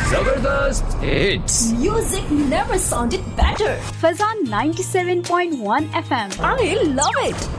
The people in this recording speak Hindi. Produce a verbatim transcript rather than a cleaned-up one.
जबरदस्त hits. Music never sounded better. Fazan ninety-seven point one F M. I love it.